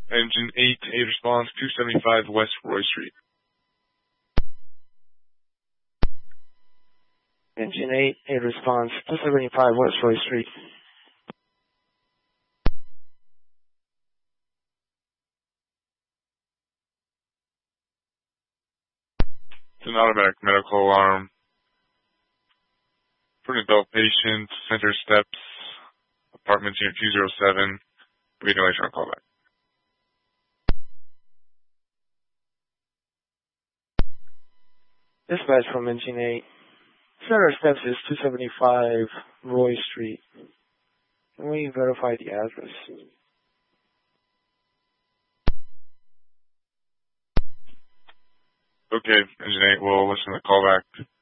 Engine 8, a response, 275 West Roy Street. Engine 8, a response, 275 West Roy Street. It's an automatic medical alarm for an adult patient, center steps, apartment unit 207. We can later on call back. Dispatch from Engine 8. Center steps is 275 Roy Street. Can we verify the address? Okay, Engine 8 will listen to the call back.